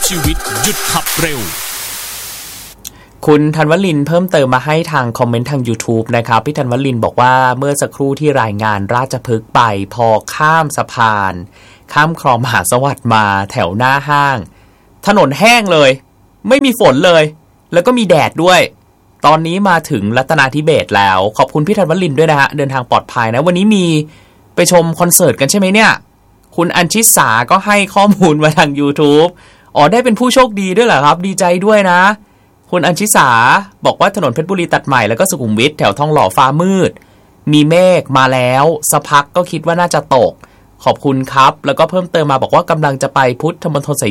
ชีวิตหยุดขับเร็วคุณธัญวลินเพิ่มเติมมาให้ทางคอมเมนต์ทาง YouTube นะครับพี่ธัญวลินบอกว่าเมื่อสักครู่ที่รายงานราชพฤกษ์ไปพอข้ามสะพานข้ามคลองมหาสวัสดิ์มาแถวหน้าห้างถนนแห้งเลยไม่มีฝนเลยแล้วก็มีแดดด้วยตอนนี้มาถึงรัตนาธิเบศรแล้วขอบคุณพี่ธัญวลินด้วยนะฮะเดินทางปลอดภัยนะวันนี้มีไปชมคอนเสิร์ตกันใช่ไหมเนี่ยคุณอัญชิสาก็ให้ข้อมูลมาทาง YouTube อ๋อได้เป็นผู้โชคดีด้วยเหรอครับดีใจด้วยนะคุณอัญชิสาบอกว่าถนนเพชรบุรีตัดใหม่แล้วก็สุขุมวิทแถวทองหล่อฟ้ามืดมีเมฆมาแล้วสักพักก็คิดว่าน่าจะตกขอบคุณครับแล้วก็เพิ่มเติมมาบอกว่ากำลังจะไปพุทธมณฑลสาย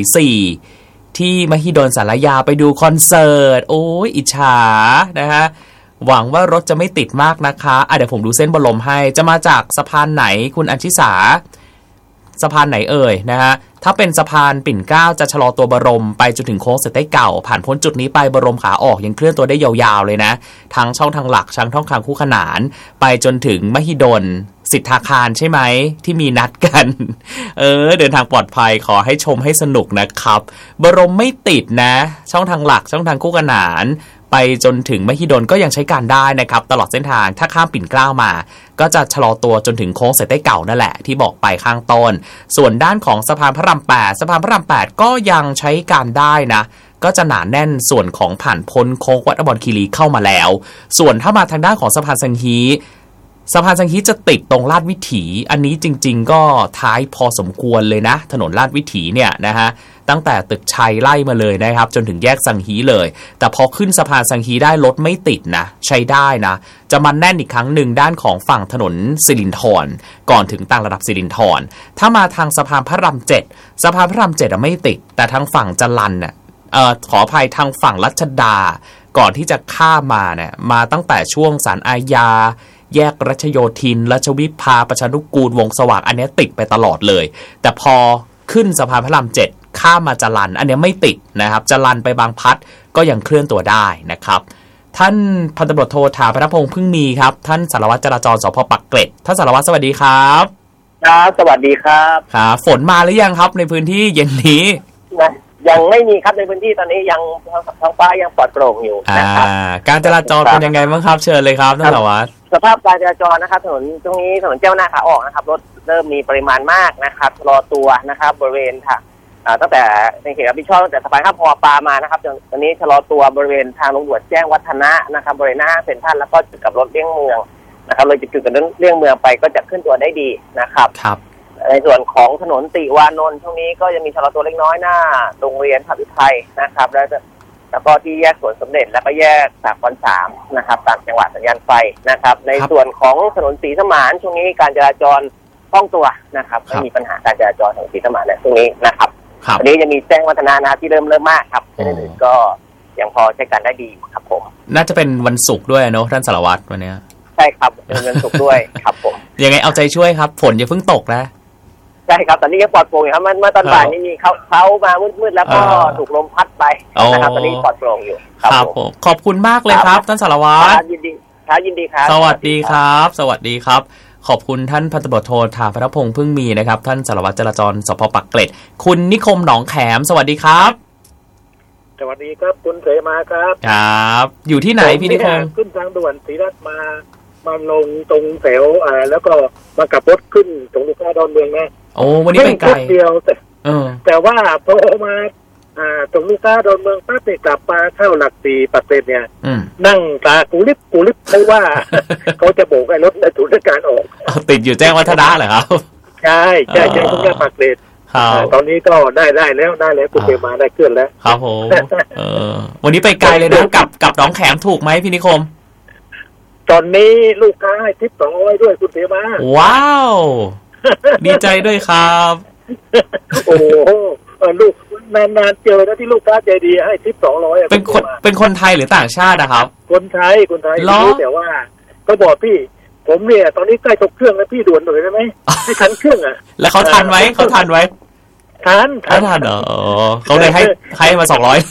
4ที่มหิดลสารยาไปดูคอนเสิร์ตโอ้ยอิจฉานะฮะหวังว่ารถจะไม่ติดมากนะคะเดี๋ยวผมดูเส้นบรมให้จะมาจากสะพานไหนคุณอัญชิสาสะพานไหนเอ่ยนะฮะถ้าเป็นสะพานปิ่นเกล้าจะชะลอตัวบรมไปจนถึงโค้งเสด็จเก่าผ่านพ้นจุดนี้ไปบรมขาออกยังเคลื่อนตัวได้ยาวๆเลยนะทั้งช่องทางหลักช่องทางคู่ขนานไปจนถึงมหิดลสิทธาคารใช่ไหมที่มีนัดกันเดินทางปลอดภัยขอให้ชมให้สนุกนะครับบรมไม่ติดนะช่องทางหลักช่องทางคู่ขนานไปจนถึงมหิดลก็ยังใช้การได้นะครับตลอดเส้นทางถ้าข้ามปิ่นเกล้ามาก็จะชะลอตัวจนถึงโค้งเสด็จเก่านั่นแหละที่บอกไปข้างต้นส่วนด้านของสะพานพระราม8สะพานพระราม8ก็ยังใช้การได้นะก็จะหนาแน่นส่วนของผ่านพ้นโค้งวัดอมรคีรีเข้ามาแล้วส่วนถ้ามาทางด้านของสะพานสังฮีจะติดตรงลาดวิถีอันนี้จริงๆก็ท้ายพอสมควรเลยนะถนนลาดวิถีเนี่ยนะฮะตั้งแต่ตึกชัยไล่มาเลยนะครับจนถึงแยกสังฮีเลยแต่พอขึ้นสะพานสังฮีได้รถไม่ติดนะใช้ได้นะจะมาแน่นอีกครั้งหนึ่งด้านของฝั่งถนนสิรินธรก่อนถึงต่างระดับสิรินธรถ้ามาทางสะพานพระราม7สะพานพระราม7ไม่ติดแต่ทางฝั่งจรัญน่ะขออภัยทางฝั่งรัชดาก่อนที่จะข้ามมาเนี่ยมาตั้งแต่ช่วงศาลอาญาแยกรัชโยธินรัชวิภาประชานุกูลวงสว่างอันนี้ติดไปตลอดเลยแต่พอขึ้นสะพานพระราม7ข้ามมาจรัญอันนี้ไม่ติดนะครับจรัญไปบางพลัดก็ยังเคลื่อนตัวได้นะครับท่านพันตำรวจโทถาพนพงษ์พึ่งมีครับท่านสารวัตรจราจรสภ.ปักเกร็ดท่านสารวัตรสวัสดีครับครับสวัสดีครับครับฝนมาหรือยังครับในพื้นที่เย็นนี้ยังไม่มีครับในพื้นที่ตอนนี้ยังท้องฟ้ายังปลอดโปร่งอยู่นะครับการจราจรเป็นยังไงบ้างครับเชิญเลยครับท่านสารวัตรสภาพการจราจรนะครับถนนตรงนี้ถนนเจ้าหน้าขาออกนะครับรถเริ่มมีปริมาณมากนะครับรอตัวนะครับบริเวณค่ะตั้งแต่ในเขตรับผิดชอบตั้งแต่สะพานข้ามคลองปลามานะครับตอนนี้ชะลอตัวบริเวณทางลงด่วนแจ้งวัฒนะนะครับบริเวณหน้าห้างเซ็นทรัลแล้วก็จุดกลับรถเลี่ยงเมืองนะครับเลยจุดกับรถเลี่ยงเมืองไปก็จะขึ้นตัวได้ดีนะครับในส่วนของถนนติวานนท์ช่วงนี้ก็ยังมีชะลอตัวเล็กน้อยหน้าโรงเรียนพระวิไทยนะครับแล้วก็ที่แยกสวนสมเด็จแล้วก็แยกสากล3นะครับตามจังหวัดสัญญาณไฟนะครับในส่วนของถนนศรีสมานช่วงนี้การจราจรคล่องตัวนะครับไม่มีปัญหาการจราจรถนนศรีสมานในช่วงนี้นะครับวันนี้จะมีแจ้งวัฒนะนะที่เริ่มมากครับอื่นก็ยังพอใช้การได้ดีครับผมน่าจะเป็นวันศุกร์ด้วยเนอะท่านสารวัตรวันนี้ใช่ครับเป็นวันศุกร์ด้วยครับผมยังไงเอาใจช่วยครับฝนอย่าเพิ่งตกนะใช่ครับตอนนี้ยังปลอดโปร่งอยู่ครับเมื่อตอนบ่ายนี้มีเขามามืดๆแล้วก็ถูกลมพัดไปนะครับตอนนี้ปลอดโปร่งอยู่ครับผมขอบคุณมากเลยครับท่านสารวัตรยินดีครับยินดีครับสวัสดีครับสวัสดีครับขอบคุณท่านพันตำรวจโทถาพนพงษ์พึ่งมีนะครับท่านสารวัตรจราจรสภ.ปักเกร็ดคุณนิคมหนองแขมสวัสดีครับสวัสดีครับคุณเสมาครับครับอยู่ที่ไหนพี่นิคมขึ้นทางด่วนศรีรัตน์มาลงตรงแถวแล้วก็มากลับรถขึ้นตรงลูกค้าดอนเมืองนะโอ้วันนี้ไปไกลเดียวแต่ว่าพอมาตรงลูกค้าดอนเมืองปั๊บเนี่ยกลับมาเข้าหลัก4%เนี่ยนั่งตากุลิบเพราะว่าเขาจะโบกให้รถในศูนย์การออกติดอยู่แจ้งวัฒนะเหรอครับใช่ทุกอย่างปักเกร็ดตอนนี้ก็ได้แล้วคุณเตมาได้เคลื่อนแล้วครับผมวันนี้ไปไกลเลยนะกับหนองแขมถูกไหมพี่นิคมตอนนี้ลูกค้าให้ทิป200ด้วยคุณเตมาว้าวดีใจด้วยครับโอ้ลูกนานๆเจอนะที่ลูกค้าใจดีให้ทิป200 เป็นคนไทยหรือต่างชาตินะครับคนไทยรู้แต่ว่าก็บอกพี่ผมเนี่ยตอนนี้ใกล้ตกเครื่องแล้วพี่ด่วนหน่อยได้ไหมให้ทันเครื่องแล้วเขาทันไหมทันเหรอเขาเลยให้มา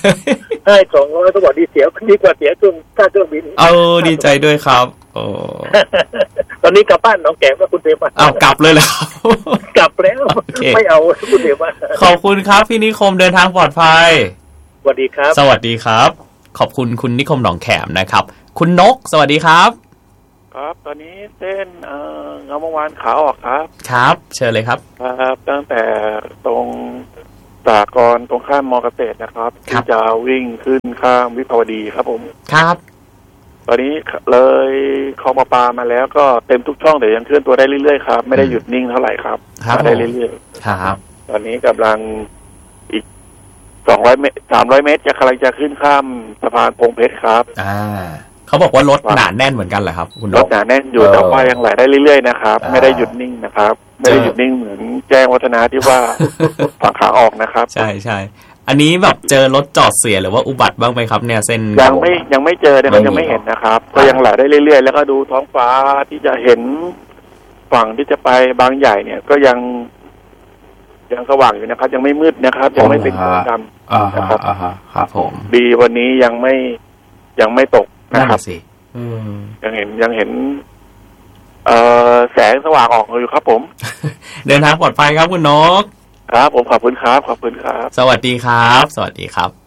200 ให้200เขาบอกดีกว่าเสียค่าเครื่องบินดีใจด้วยครับโอ้ตอนนี้กลับบ้านหนองแขมแล้วคุณเทพเอากลับเลยเหรอกลับแล้วไม่เอาคุณเทพขอบคุณครับพี่นิคมเดินทางปลอดภัยสวัสดีครับสวัสดีครับขอบคุณคุณนิคมหนองแขมนะครับคุณนกสวัสดีครับครับตอนนี้เส้นงามวงวานขาออกครับครับเชิญเลยครับครับตั้งแต่ตรงสากรณ์ตรงข้ามมอเกษตรนะครับที่จะวิ่งขึ้นข้ามวิภาวดีครับผมครับตอนนี้เลยคลองประปามาแล้วก็เต็มทุกช่องแต่ยังเคลื่อนตัวได้เรื่อยๆครับไม่ได้หยุดนิ่งเท่าไหร่ครับมาได้เรื่อยๆครับตอนนี้กำลังอีก200 เมตร300 เมตรจะกำลังจะขึ้นข้ามสะพานพงเพชรครับเขาบอกว่ารถหนาแน่นเหมือนกันเหรอครับคุณรถหนาแน่นอยู่แต่ว่ายังไหลได้เรื่อยๆนะครับไม่ได้หยุดนิ่งนะครับไม่ได้หยุดนิ่งเหมือนแจ้งวัฒนาที่ว่าฝั่งขาออกนะครับใช่ใช่อันนี้แบบเจอรถจอดเสียหรือว่าอุบัติบ้างไหมครับเนี่ยเส้นยังไม่เจอนะครับยังไม่เห็นนะครับก็ยังไหลได้เรื่อยๆแล้วก็ดูท้องฟ้าที่จะเห็นฝั่งที่จะไปบางใหญ่เนี่ยก็ยังสว่างอยู่นะครับยังไม่มืดนะครับยังไม่เป็นดำนะครับครับผมดีวันนี้ยังไม่ตกนะครับยังเห็นแสงสว่างออกอยู่ครับผมเดินทางปลอดภัยครับคุณนกครับผมขอบคุณครับขอบคุณครับสวัสดีครับสวัสดีครับ